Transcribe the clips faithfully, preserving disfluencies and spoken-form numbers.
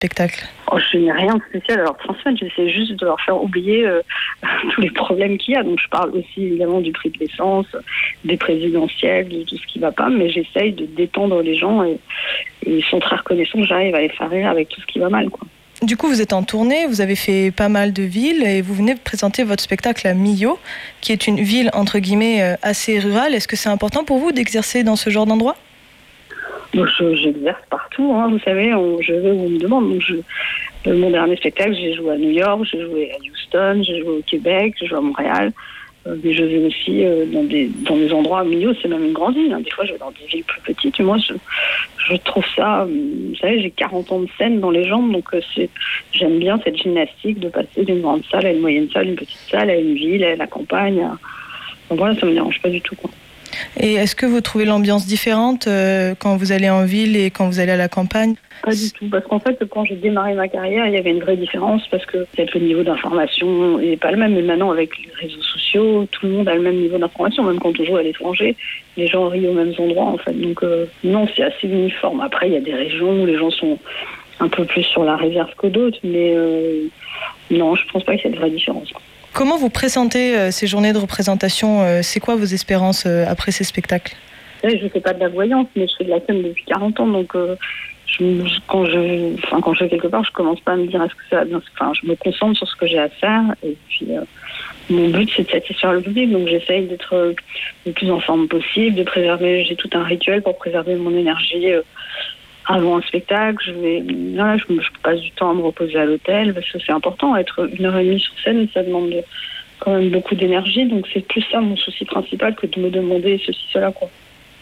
spectacle? Oh, je n'ai rien de spécial à leur transmettre, j'essaie juste de leur faire oublier euh, tous les problèmes qu'il y a. Donc je parle aussi évidemment du prix de l'essence, des présidentielles, de tout ce qui ne va pas, mais j'essaye de détendre les gens et, et ils sont très reconnaissants, j'arrive à les faire rire avec tout ce qui va mal, quoi. Du coup, vous êtes en tournée, vous avez fait pas mal de villes et vous venez de présenter votre spectacle à Millau, qui est une ville entre guillemets assez rurale. Est-ce que c'est important pour vous d'exercer dans ce genre d'endroit? Donc je, j'exerce partout, hein, vous savez, on, je vais où on me demande. Donc je, mon dernier spectacle, j'ai joué à New York, j'ai joué à Houston, j'ai joué au Québec, j'ai joué à Montréal. Euh, mais je vais aussi euh, dans, des, dans des endroits, à Millau, c'est même une grande ville. Hein. Des fois, je vais dans des villes plus petites. Et moi, je, je trouve ça, vous savez, j'ai quarante ans de scène dans les jambes, donc euh, c'est, j'aime bien cette gymnastique de passer d'une grande salle à une moyenne salle, une petite salle, à une ville, à la campagne. À... Donc voilà, ça me dérange pas du tout, quoi. Et est-ce que vous trouvez l'ambiance différente euh, quand vous allez en ville et quand vous allez à la campagne? Pas du tout, parce qu'en fait, quand j'ai démarré ma carrière, il y avait une vraie différence, parce que peut-être le niveau d'information n'est pas le même, mais maintenant, avec les réseaux sociaux, tout le monde a le même niveau d'information, même quand on joue à l'étranger, les gens rient aux mêmes endroits, en fait. Donc euh, non, c'est assez uniforme. Après, il y a des régions où les gens sont un peu plus sur la réserve que d'autres, mais euh, non, je pense pas qu'il y ait de vraie différence. Comment vous pressentez euh, ces journées de représentation euh, C'est quoi vos espérances euh, après ces spectacles? Je ne fais pas de la voyance, mais je fais de la scène depuis quarante ans, donc euh, je, quand, je, enfin, quand je vais quelque part, je commence pas à me dire est-ce que ça va bien. Enfin, je me concentre sur ce que j'ai à faire, et puis euh, mon but c'est de satisfaire le public, donc j'essaye d'être euh, le plus en forme possible, de préserver. J'ai tout un rituel pour préserver mon énergie. Euh, Avant un spectacle, je vais, là, je, je passe du temps à me reposer à l'hôtel parce que c'est important. Être une heure et demie sur scène, ça demande quand même beaucoup d'énergie. Donc c'est plus ça mon souci principal que de me demander ceci, cela, quoi.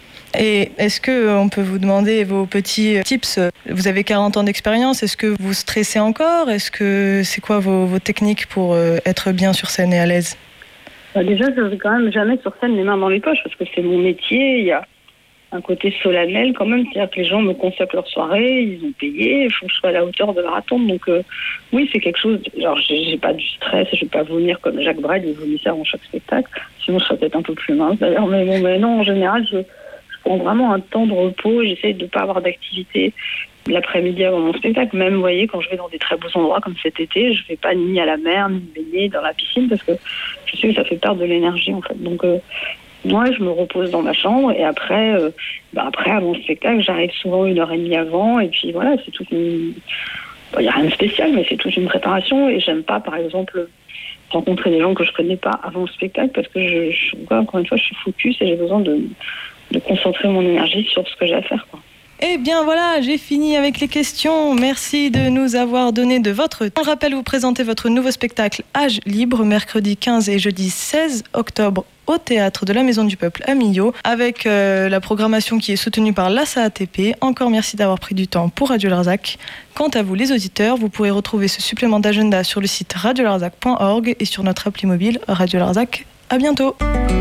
Et est-ce que on peut vous demander vos petits tips? Vous avez quarante ans d'expérience. Est-ce que vous stressez encore? Est-ce que c'est quoi vos, vos techniques pour être bien sur scène et à l'aise? Bah déjà, je ne vais quand même jamais sur scène les mains dans les poches parce que c'est mon métier. Il y a un côté solennel quand même, c'est-à-dire que les gens me consacrent leur soirée, ils ont payé, il faut que je sois à la hauteur de leur attente. Donc euh, oui, c'est quelque chose, genre j'ai, j'ai pas du stress, je vais pas vomir comme Jacques Brel, il vomissait avant chaque spectacle, sinon je serais peut-être un peu plus mince d'ailleurs, mais bon, mais non, en général, je, je prends vraiment un temps de repos, j'essaie de pas avoir d'activité l'après-midi avant mon spectacle. Même, vous voyez, quand je vais dans des très beaux endroits comme cet été, je vais pas ni à la mer, ni me baigner dans la piscine parce que je sais que ça fait perdre de l'énergie en fait. Donc euh, moi, je me repose dans ma chambre et après, euh, bah après, à mon spectacle, j'arrive souvent une heure et demie avant et puis voilà, c'est toute une... Il n'y a rien de spécial, mais c'est toute une préparation et j'aime pas, par exemple, rencontrer des gens que je connais pas avant le spectacle parce que, je, je, encore une fois, je suis focus et j'ai besoin de, de concentrer mon énergie sur ce que j'ai à faire, quoi. Eh bien voilà, j'ai fini avec les questions. Merci de nous avoir donné de votre temps. Je rappelle, vous présentez votre nouveau spectacle Âge libre, mercredi quinze et jeudi seize octobre au Théâtre de la Maison du Peuple à Millau, avec euh, la programmation qui est soutenue par l'A S A A T P. Encore merci d'avoir pris du temps pour Radio Larzac. Quant à vous les auditeurs, vous pourrez retrouver ce supplément d'agenda sur le site radio larzac point org et sur notre appli mobile Radio Larzac. À bientôt.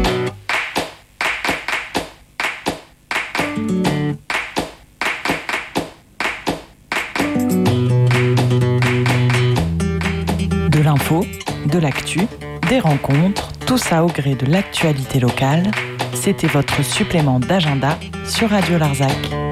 De l'info, de l'actu, des rencontres, tout ça au gré de l'actualité locale. C'était votre supplément d'agenda sur Radio Larzac.